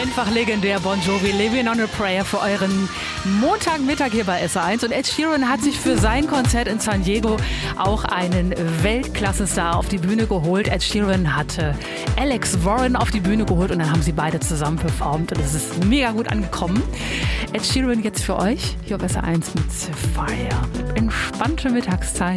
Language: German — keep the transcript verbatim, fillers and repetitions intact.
Einfach legendär, Bon Jovi, Living on a Prayer für euren Montagmittag hier bei S R eins. Und Ed Sheeran hat sich für sein Konzert in San Diego auch einen Weltklassenstar auf die Bühne geholt. Ed Sheeran hatte Alex Warren auf die Bühne geholt und dann haben sie beide zusammen performt und es ist mega gut angekommen. Ed Sheeran jetzt für euch hier auf S R eins mit Fire. Entspannte Mittagszeit.